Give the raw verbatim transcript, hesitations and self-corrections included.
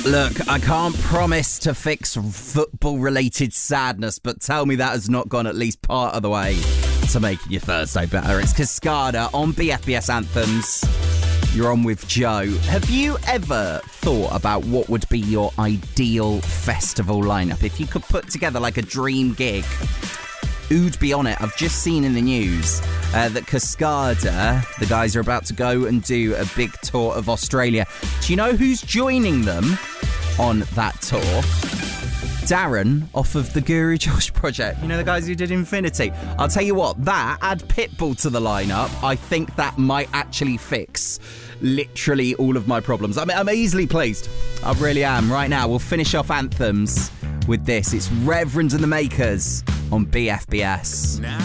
Look, I can't promise to fix football-related sadness, but tell me that has not gone at least part of the way to making your Thursday better. It's Cascada on B F B S Anthems. You're on with Joe. Have you ever thought about what would be your ideal festival lineup? If you could put together like a dream gig, who'd be on it? I've just seen in the news uh, that Cascada, the guys are about to go and do a big tour of Australia. Do you know who's joining them on that tour? Darren off of the Guru Josh project. You know, the guys who did Infinity. I'll tell you what, that, add Pitbull to the lineup, I think that might actually fix literally all of my problems. I'm, I'm easily pleased. I really am. Right now, we'll finish off Anthems with this. It's Reverend and the Makers on B F B S.